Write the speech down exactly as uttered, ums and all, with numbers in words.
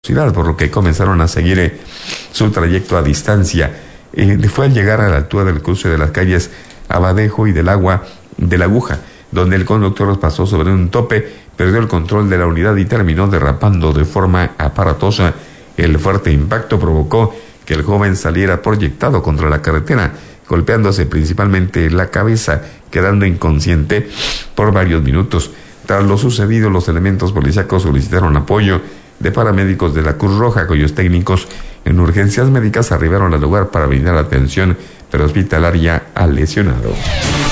por lo que comenzaron a seguir eh, su trayecto a distancia. Eh, fue al llegar a la altura del cruce de las calles Abadejo y del Agua de la Aguja, donde el conductor pasó sobre un tope, perdió el control de la unidad y terminó derrapando de forma aparatosa. El fuerte impacto provocó que el joven saliera proyectado contra la carretera, golpeándose principalmente la cabeza, quedando inconsciente por varios minutos. Tras lo sucedido, los elementos policíacos solicitaron apoyo de paramédicos de la Cruz Roja, cuyos técnicos en urgencias médicas arribaron al lugar para brindar atención prehospitalaria al lesionado.